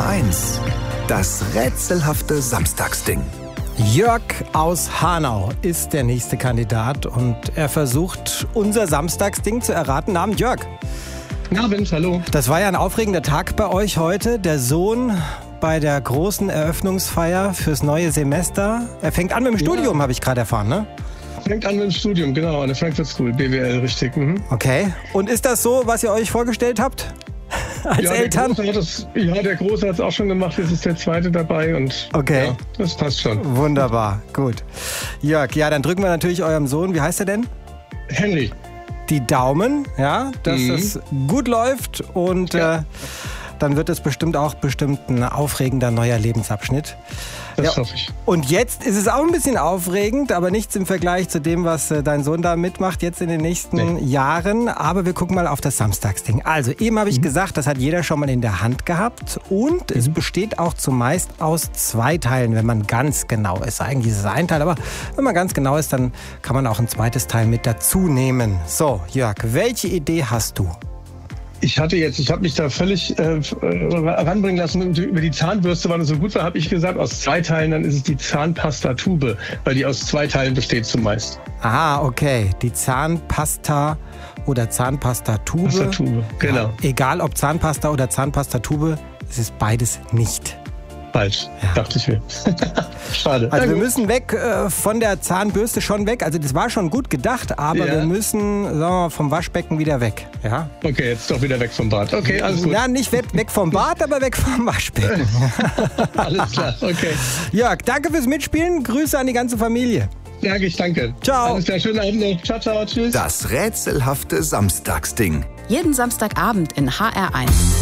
HR1, das rätselhafte Samstagsding. Jörg aus Hanau ist der nächste Kandidat und er versucht, unser Samstagsding zu erraten. Guten Abend, Jörg. Guten Abend, hallo. Das war ja ein aufregender Tag bei euch heute. Der Sohn bei der großen Eröffnungsfeier fürs neue Semester. Er fängt an mit dem Studium, habe ich gerade erfahren, ne? Fängt an mit dem Studium, genau, an der Frankfurt School, BWL, richtig. Mhm. Okay. Und ist das so, was ihr euch vorgestellt habt? Als Eltern? Der Große hat es auch schon gemacht, jetzt ist der Zweite dabei und okay. Ja, das passt schon. Wunderbar, gut. Jörg, ja, dann drücken wir natürlich eurem Sohn, wie heißt er denn? Henry. Die Daumen, ja, dass es gut läuft und dann wird es bestimmt ein aufregender neuer Lebensabschnitt. Das hoffe ich. Und jetzt ist es auch ein bisschen aufregend, aber nichts im Vergleich zu dem, was dein Sohn da mitmacht jetzt in den nächsten Jahren. Aber wir gucken mal auf das Samstagsding. Also eben habe ich gesagt, das hat jeder schon mal in der Hand gehabt und es besteht auch zumeist aus 2 Teilen, wenn man ganz genau ist. Eigentlich ist es ein Teil, aber wenn man ganz genau ist, dann kann man auch ein zweites Teil mit dazu nehmen. So, Jörg, welche Idee hast du? Ich habe mich da völlig ranbringen lassen und über die Zahnbürste, weil es so gut war, habe ich gesagt, aus 2 Teilen, dann ist es die Zahnpastatube, weil die aus 2 Teilen besteht zumeist. Ah, okay. Die Zahnpasta oder Zahnpastatube. Pastatube, genau. Ja, egal ob Zahnpasta oder Zahnpastatube, es ist beides nicht. Falsch, dachte ich mir. Schade. Also wir müssen weg von der Zahnbürste schon weg. Also das war schon gut gedacht, aber wir müssen, sagen wir mal, vom Waschbecken wieder weg. Ja? Okay, jetzt doch wieder weg vom Bad. Okay, alles gut. Ja, nicht weg vom Bad, aber weg vom Waschbecken. Alles klar, okay. Jörg, danke fürs Mitspielen. Grüße an die ganze Familie. Ja, ich danke. Ciao. Alles klar, schönen Abend noch. Ciao, ciao, tschüss. Das rätselhafte Samstagsding. Jeden Samstagabend in HR1.